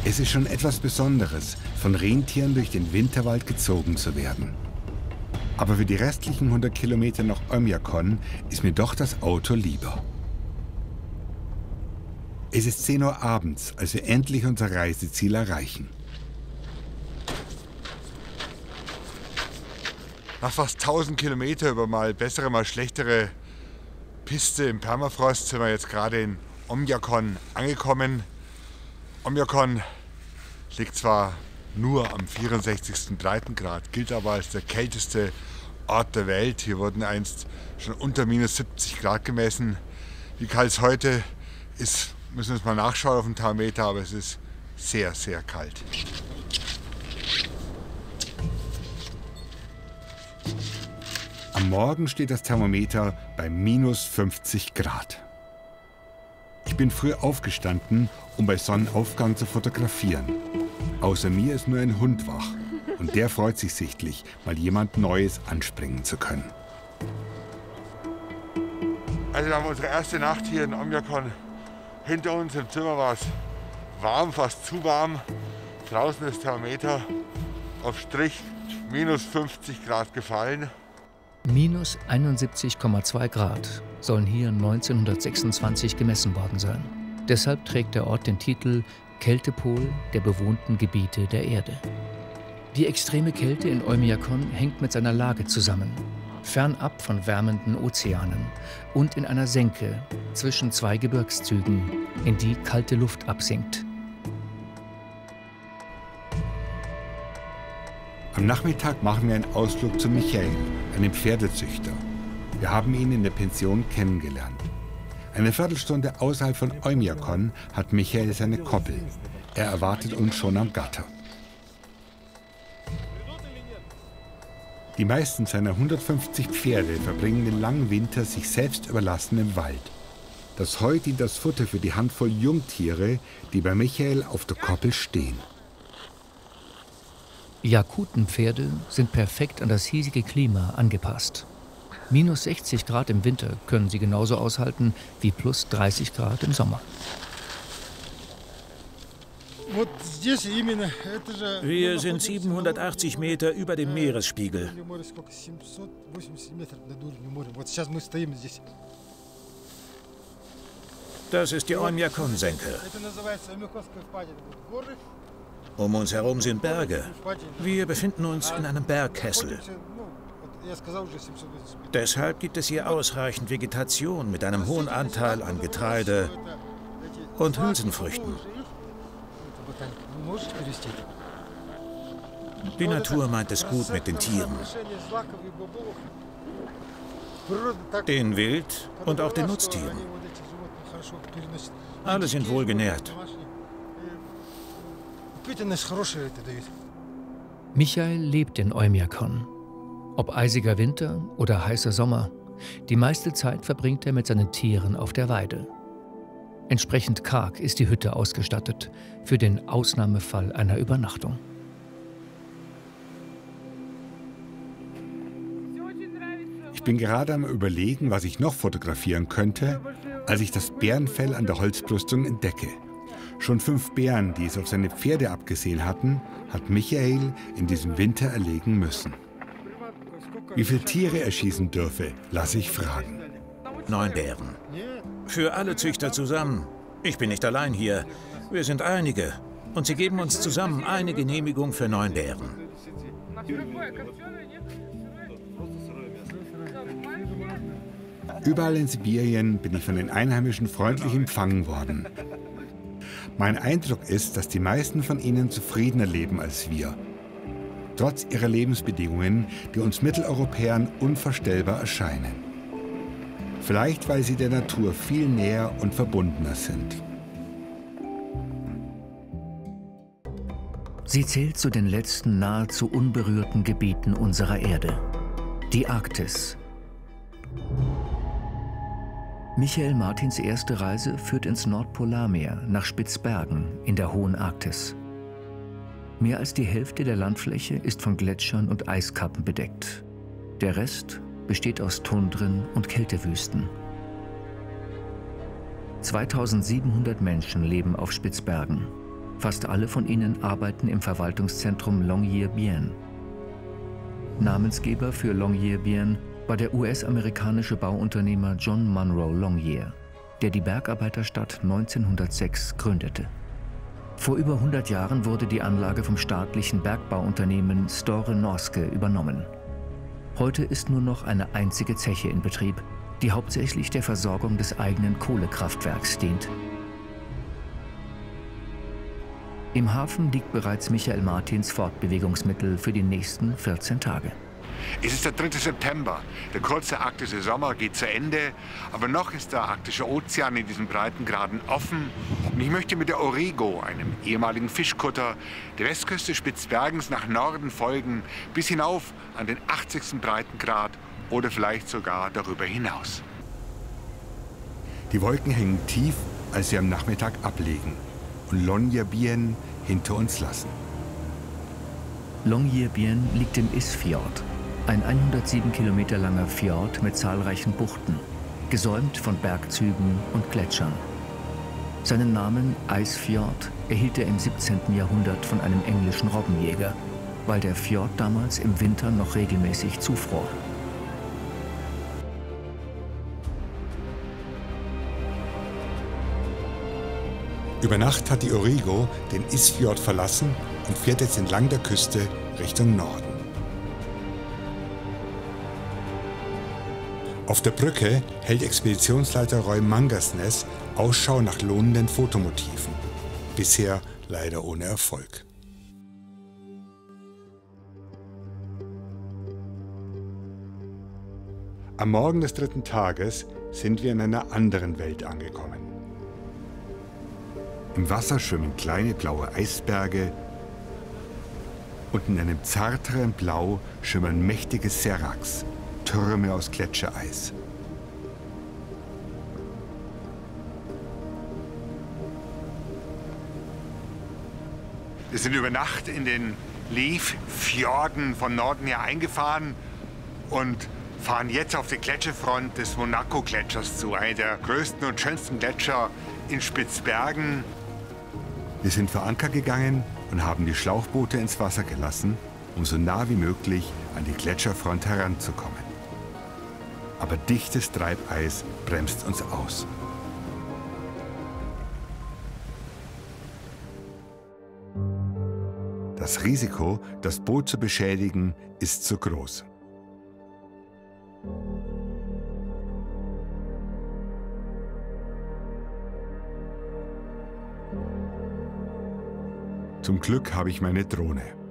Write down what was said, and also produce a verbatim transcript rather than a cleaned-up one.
Es ist schon etwas Besonderes, von Rentieren durch den Winterwald gezogen zu werden. Aber für die restlichen hundert Kilometer nach Oymyakon ist mir doch das Auto lieber. Es ist zehn Uhr abends, als wir endlich unser Reiseziel erreichen. Nach fast tausend Kilometer über mal bessere, mal schlechtere Piste im Permafrost sind wir jetzt gerade in Oymyakon angekommen. Oymyakon liegt zwar nur am vierundsechzigsten Breitengrad, gilt aber als der kälteste Ort der Welt. Hier wurden einst schon unter minus siebzig Grad gemessen. Wie kalt es heute ist, müssen wir uns mal nachschauen auf dem Thermometer, aber es ist sehr, sehr kalt. Am Morgen steht das Thermometer bei minus fünfzig Grad. Ich bin früh aufgestanden, um bei Sonnenaufgang zu fotografieren. Außer mir ist nur ein Hund wach und der freut sich sichtlich, mal jemand Neues anspringen zu können. Also wir haben unsere erste Nacht hier in Oymyakon hinter uns. Im Zimmer war es warm, fast zu warm. Draußen ist das Thermometer auf Strich minus fünfzig Grad gefallen. Minus einundsiebzig Komma zwei Grad sollen hier neunzehnhundertsechsundzwanzig gemessen worden sein. Deshalb trägt der Ort den Titel Kältepol der bewohnten Gebiete der Erde. Die extreme Kälte in Oymyakon hängt mit seiner Lage zusammen. Fernab von wärmenden Ozeanen und in einer Senke zwischen zwei Gebirgszügen, in die kalte Luft absinkt. Am Nachmittag machen wir einen Ausflug zu Michael, einem Pferdezüchter. Wir haben ihn in der Pension kennengelernt. Eine Viertelstunde außerhalb von Oymyakon hat Michael seine Koppel. Er erwartet uns schon am Gatter. Die meisten seiner hundertfünfzig Pferde verbringen den langen Winter sich selbst überlassen im Wald. Das Heu dient als Futter für die Handvoll Jungtiere, die bei Michael auf der Koppel stehen. Jakutenpferde sind perfekt an das hiesige Klima angepasst. Minus sechzig Grad im Winter können sie genauso aushalten wie plus dreißig Grad im Sommer. Wir sind siebenhundertachtzig Meter über dem Meeresspiegel. Das ist die Oymyakon-Senke. Um uns herum sind Berge. Wir befinden uns in einem Bergkessel. Deshalb gibt es hier ausreichend Vegetation mit einem hohen Anteil an Getreide und Hülsenfrüchten. Die Natur meint es gut mit den Tieren. Den Wild- und auch den Nutztieren. Alle sind wohlgenährt. Michael lebt in Oymyakon. Ob eisiger Winter oder heißer Sommer, die meiste Zeit verbringt er mit seinen Tieren auf der Weide. Entsprechend karg ist die Hütte ausgestattet, für den Ausnahmefall einer Übernachtung. Ich bin gerade am Überlegen, was ich noch fotografieren könnte, als ich das Bärenfell an der Holzbrüstung entdecke. Schon fünf Bären, die es auf seine Pferde abgesehen hatten, hat Michael in diesem Winter erlegen müssen. Wie viele Tiere er schießen dürfe, lasse ich fragen. Neun Bären. Für alle Züchter zusammen. Ich bin nicht allein hier. Wir sind einige. Und sie geben uns zusammen eine Genehmigung für neun Bären. Überall in Sibirien bin ich von den Einheimischen freundlich empfangen worden. Mein Eindruck ist, dass die meisten von ihnen zufriedener leben als wir. Trotz ihrer Lebensbedingungen, die uns Mitteleuropäern unvorstellbar erscheinen. Vielleicht, weil sie der Natur viel näher und verbundener sind. Sie zählt zu den letzten nahezu unberührten Gebieten unserer Erde. Die Arktis. Michael Martins erste Reise führt ins Nordpolarmeer nach Spitzbergen in der hohen Arktis. Mehr als die Hälfte der Landfläche ist von Gletschern und Eiskappen bedeckt. Der Rest besteht aus Tundren und Kältewüsten. zweitausendsiebenhundert Menschen leben auf Spitzbergen. Fast alle von ihnen arbeiten im Verwaltungszentrum Longyearbyen. Namensgeber für Longyearbyen war der U S-amerikanische Bauunternehmer John Munro Longyear, der die Bergarbeiterstadt neunzehnhundertsechs gründete. Vor über hundert Jahren wurde die Anlage vom staatlichen Bergbauunternehmen Store Norske übernommen. Heute ist nur noch eine einzige Zeche in Betrieb, die hauptsächlich der Versorgung des eigenen Kohlekraftwerks dient. Im Hafen liegt bereits Michael Martins Fortbewegungsmittel für die nächsten vierzehn Tage. Es ist der dritte September. Der kurze arktische Sommer geht zu Ende, aber noch ist der arktische Ozean in diesen Breitengraden offen. Und ich möchte mit der Origo, einem ehemaligen Fischkutter, der Westküste Spitzbergens nach Norden folgen, bis hinauf an den achtzigsten Breitengrad oder vielleicht sogar darüber hinaus. Die Wolken hängen tief, als wir am Nachmittag ablegen und Longyearbyen hinter uns lassen. Longyearbyen liegt im Isfjord, ein hundertsieben Kilometer langer Fjord mit zahlreichen Buchten, gesäumt von Bergzügen und Gletschern. Seinen Namen Eisfjord erhielt er im siebzehnten Jahrhundert von einem englischen Robbenjäger, weil der Fjord damals im Winter noch regelmäßig zufror. Über Nacht hat die Origo den Isfjord verlassen und fährt jetzt entlang der Küste Richtung Norden. Auf der Brücke hält Expeditionsleiter Roy Mangersness Ausschau nach lohnenden Fotomotiven. Bisher leider ohne Erfolg. Am Morgen des dritten Tages sind wir in einer anderen Welt angekommen. Im Wasser schwimmen kleine blaue Eisberge und in einem zarteren Blau schimmern mächtige Seracs, Türme aus Gletschereis. Wir sind über Nacht in den Leaf-Fjorden von Norden her eingefahren und fahren jetzt auf die Gletscherfront des Monaco-Gletschers zu, einer der größten und schönsten Gletscher in Spitzbergen. Wir sind vor Anker gegangen und haben die Schlauchboote ins Wasser gelassen, um so nah wie möglich an die Gletscherfront heranzukommen. Aber dichtes Treibeis bremst uns aus. Das Risiko, das Boot zu beschädigen, ist zu groß. Zum Glück habe ich meine Drohne.